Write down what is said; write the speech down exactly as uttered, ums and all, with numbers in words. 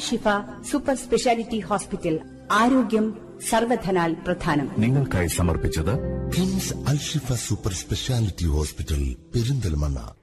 Alshifa super speciality hospital. ആരോഗ്യം സർവധനാൽ പ്രധാനം. നിങ്ങൾക്കായി സമർപ്പിച്ചത് KIMS Alshifa super speciality hospital, Perinthalmanna.